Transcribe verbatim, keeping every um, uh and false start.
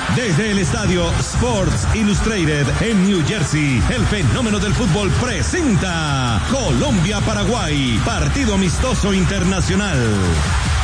Desde el estadio Sports Illustrated en New Jersey, el fenómeno del fútbol presenta Colombia-Paraguay, partido amistoso internacional.